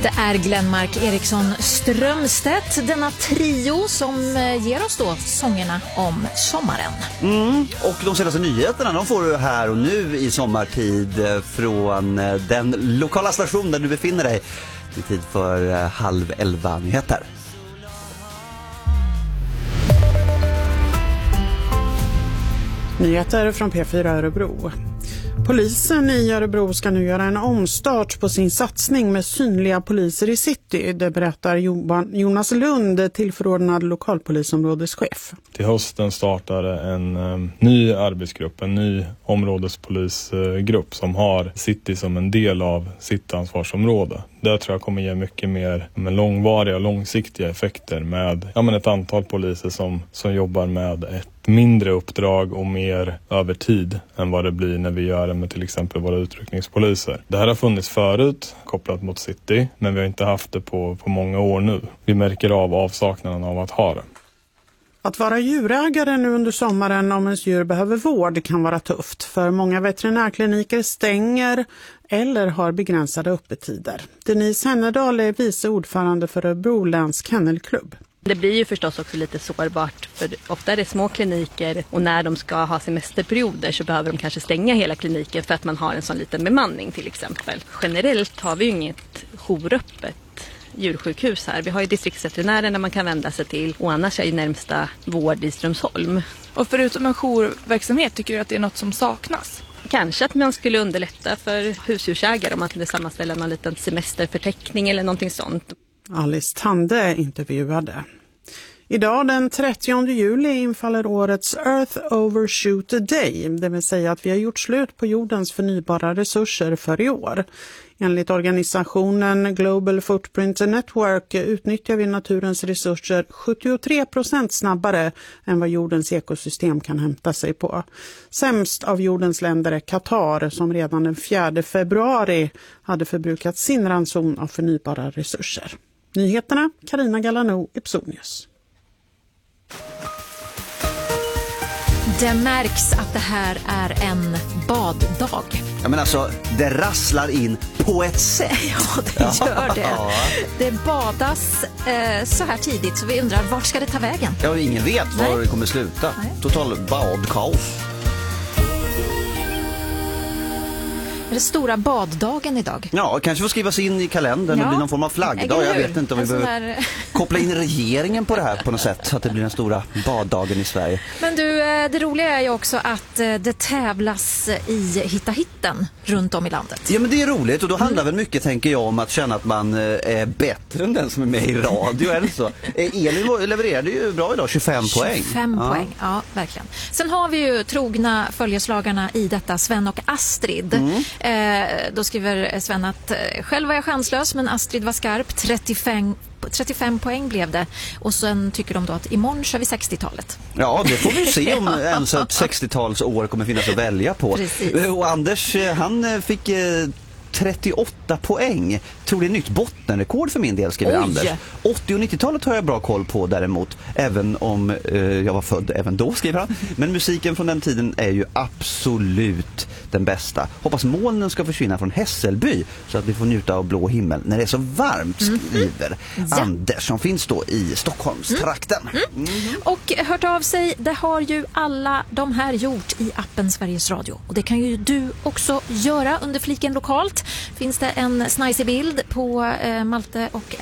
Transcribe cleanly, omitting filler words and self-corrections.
Det är Glenmark Eriksson Strömstedt, denna trio som ger oss då sångerna om sommaren. Och de senaste nyheterna de får du här och nu i sommartid från den lokala station där du befinner dig. Det är tid för 10:30 nyheter. Nyheter från P4 Örebro. Polisen i Örebro ska nu göra en omstart på sin satsning med synliga poliser i city. Det berättar Jonas Lund, tillförordnad lokalpolisområdeschef. Till hösten startade en ny arbetsgrupp, en ny områdespolisgrupp som har city som en del av sitt ansvarsområde. Det tror jag kommer ge mycket mer långvariga och långsiktiga effekter med ett antal poliser som jobbar med ett mindre uppdrag och mer över tid än vad det blir när vi gör det med till exempel våra utryckningspoliser. Det här har funnits förut kopplat mot city, men vi har inte haft det på många år nu. Vi märker av avsaknaden av att ha det. Att vara djurägare nu under sommaren om ens djur behöver vård kan vara tufft, för många veterinärkliniker stänger eller har begränsade öppettider. Denise Hennedal är vice ordförande för Örebro läns kennelklubb. Det blir ju förstås också lite sårbart, för ofta är det små kliniker och när de ska ha semesterperioder så behöver de kanske stänga hela kliniken för att man har en sån liten bemanning till exempel. Generellt har vi ju inget jouröppet djursjukhus här. Vi har ju distriktsveterinären där man kan vända sig till och annars är ju närmsta vård i Strömsholm. Och förutom en jourverksamhet, tycker du att det är något som saknas? Kanske att man skulle underlätta för husdjursägare om att det sammanställer någon liten semesterförteckning eller någonting sånt. Alice Tande intervjuade. Idag den 30 juli infaller årets Earth Overshoot Day, det vill säga att vi har gjort slut på jordens förnybara resurser för i år. Enligt organisationen Global Footprint Network utnyttjar vi naturens resurser 73% snabbare än vad jordens ekosystem kan hämta sig på. Sämst av jordens länder är Qatar, som redan den 4 februari hade förbrukat sin ranson av förnybara resurser. Nyheterna, Carina Galano, Ipsonius. Det märks att det här är en baddag. Ja, men alltså, det rasslar in på ett sätt. Ja, det gör det. Det badas så här tidigt så vi undrar, vart ska det ta vägen? Ja, ingen vet var det kommer sluta. Nej. Total badkaos. Är det stora baddagen idag? Ja, kanske får skrivas in i kalendern och bli någon form av flaggdag. Jag vet inte om vi behöver koppla in regeringen på det här på något sätt så att det blir den stora baddagen i Sverige. Men du, det roliga är ju också att det tävlas i Hitta Hitten runt om i landet. Ja, men det är roligt och då handlar väl mycket, tänker jag, om att känna att man är bättre än den som är med i radio eller så. Elin levererade ju bra idag, 25 poäng. 25 poäng, ja, verkligen. Sen har vi ju trogna följeslagarna i detta, Sven och Astrid. Då skriver Sven att själv var jag chanslös men Astrid var skarp. 35 poäng blev det. Och sen tycker de då att imorgon kör vi 60-talet. Ja, det får vi se om ens ett 60-talsår kommer finnas att välja på. Precis. Och Anders, han fick 38 poäng. Tror det är nytt bottenrekord för min del, skriver Anders. 80- och 90-talet har jag bra koll på däremot, även om jag var född även då, skriver han. Men musiken från den tiden är ju absolut den bästa. Hoppas molnen ska försvinna från Hässelby så att vi får njuta av blå himmel när det är så varmt, skriver Anders, som finns då i Stockholmstrakten. Och hört av sig, det har ju alla de här gjort i appen Sveriges Radio. Och det kan ju du också göra under fliken lokalt. Finns det en snajsig bild på Malte och